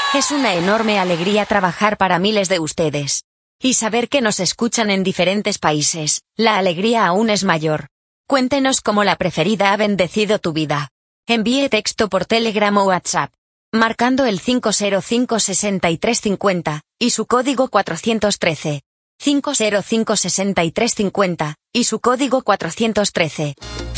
Es una enorme alegría trabajar para miles de ustedes. Y saber que nos escuchan en diferentes países, la alegría aún es mayor. Cuéntenos cómo la preferida ha bendecido tu vida. Envíe texto por Telegram o WhatsApp, marcando el 505-6350, y su código 413. 505-6350, y su código 413.